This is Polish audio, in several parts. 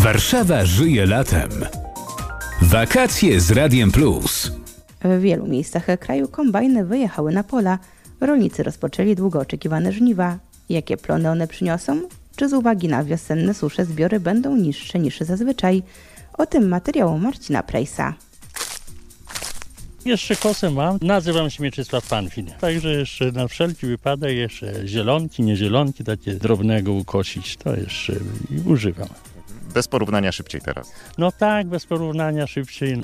Warszawa żyje latem. Wakacje z Radiem Plus. W wielu miejscach kraju kombajny wyjechały na pola. Rolnicy rozpoczęli długo oczekiwane żniwa. Jakie plony one przyniosą? Czy z uwagi na wiosenne susze zbiory będą niższe niż zazwyczaj? O tym materiał Marcina Prejsa. Jeszcze kosę mam, nazywam się Mieczysław Panfin. Także jeszcze na wszelki wypadek jeszcze zielonki, niezielonki, takie drobnego ukosić, to jeszcze używam. Bez porównania szybciej teraz. No tak, bez porównania szybciej.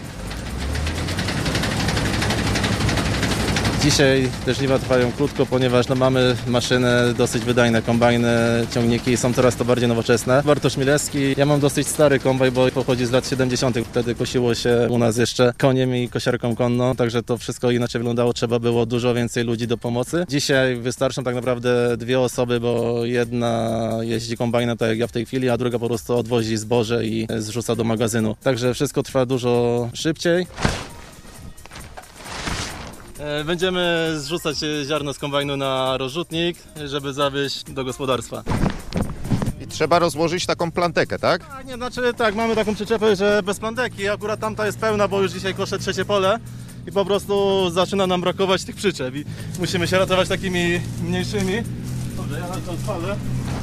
Dzisiaj te żniwa trwają krótko, ponieważ mamy maszyny dosyć wydajne, kombajny, ciągniki są coraz to bardziej nowoczesne. Bartosz Milewski, ja mam dosyć stary kombajn, bo pochodzi z lat 70. Wtedy kosiło się u nas jeszcze koniem i kosiarką konną, także to wszystko inaczej wyglądało, trzeba było dużo więcej ludzi do pomocy. Dzisiaj wystarczą tak naprawdę dwie osoby, bo jedna jeździ kombajnem, tak jak ja w tej chwili, a druga po prostu odwozi zboże i zrzuca do magazynu. Także wszystko trwa dużo szybciej. Będziemy zrzucać ziarno z kombajnu na rozrzutnik, żeby zawieźć do gospodarstwa. I trzeba rozłożyć taką plantekę, tak? Tak, mamy taką przyczepę, że bez planteki. Akurat tamta jest pełna, bo już dzisiaj koszę trzecie pole i po prostu zaczyna nam brakować tych przyczep i musimy się ratować takimi mniejszymi. Dobrze, ja na to odpalę.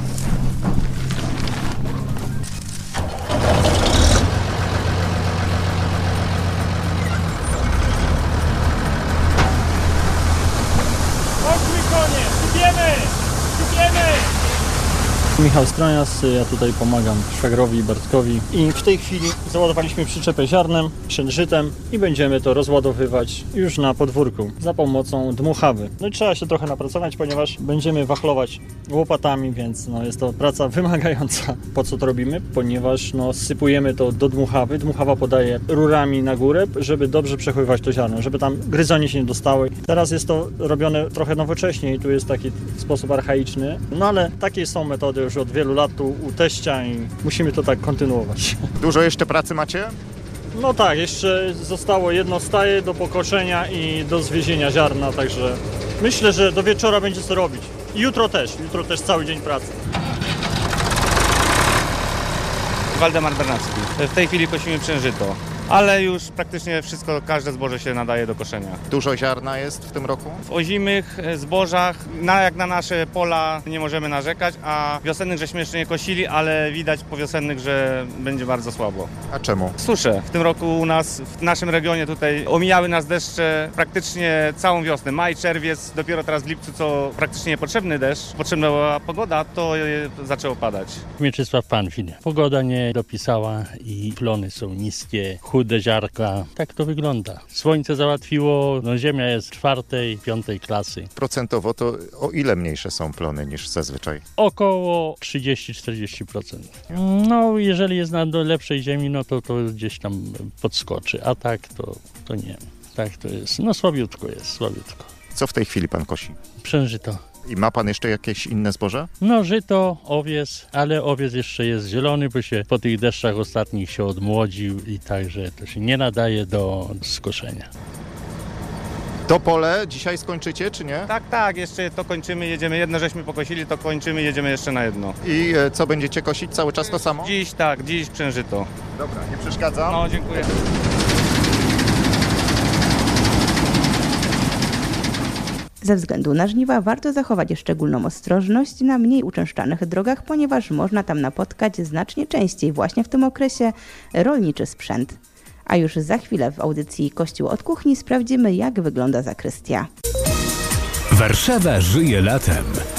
Michał Stronias, ja tutaj pomagam szwagrowi i Bartkowi i w tej chwili załadowaliśmy przyczepę ziarnem, żytem i będziemy to rozładowywać już na podwórku za pomocą dmuchawy. No i trzeba się trochę napracować, ponieważ będziemy wachlować łopatami, więc jest to praca wymagająca. Po co to robimy? Ponieważ sypujemy to do dmuchawy, dmuchawa podaje rurami na górę, żeby dobrze przechowywać to ziarno, żeby tam gryzonie się nie dostały. Teraz jest to robione trochę nowocześnie, tu jest taki sposób archaiczny, ale takie są metody już od wielu lat tu u teścia i musimy to tak kontynuować. Dużo jeszcze pracy macie? No tak, jeszcze zostało jedno staje do pokoszenia i do zwiezienia ziarna, także myślę, że do wieczora będzie co robić. I jutro też cały dzień pracy. Waldemar Bernacki. W tej chwili kosimy przężyto, ale już praktycznie wszystko, każde zboże się nadaje do koszenia. Dużo ziarna jest w tym roku? W ozimych zbożach, jak na nasze pola, nie możemy narzekać, a wiosennych żeśmy jeszcze nie kosili, ale widać po wiosennych, że będzie bardzo słabo. A czemu? Susze. W tym roku u nas, w naszym regionie tutaj omijały nas deszcze praktycznie całą wiosnę. Maj, czerwiec, dopiero teraz w lipcu, co praktycznie niepotrzebny deszcz, potrzebna była pogoda, to zaczęło padać. Mieczysław Panfin. Pogoda nie dopisała i plony są niskie, chude ziarka. Tak to wygląda. Słońce załatwiło, ziemia jest 4., 5. klasy. Procentowo to o ile mniejsze są plony niż zazwyczaj? Około 30-40%. Jeżeli jest na lepszej ziemi, to gdzieś tam podskoczy, a tak to nie. Tak to jest. Słabiutko jest, słabiutko. Co w tej chwili pan kosi? Przężyto. I ma pan jeszcze jakieś inne zboże? Żyto, owiec, ale owiec jeszcze jest zielony, bo się po tych deszczach ostatnich się odmłodził i także to się nie nadaje do skoszenia. To pole dzisiaj skończycie, czy nie? Tak, jeszcze to kończymy, jedziemy. Jedno żeśmy pokosili, to kończymy, jedziemy jeszcze na jedno. I co będziecie kosić? Cały czas to samo? Dziś przężyto. Dobra, nie przeszkadzam. Dziękuję. Ze względu na żniwa warto zachować szczególną ostrożność na mniej uczęszczanych drogach, ponieważ można tam napotkać znacznie częściej właśnie w tym okresie rolniczy sprzęt. A już za chwilę w audycji Kościół od kuchni sprawdzimy, jak wygląda zakrystia. Warszawa żyje latem.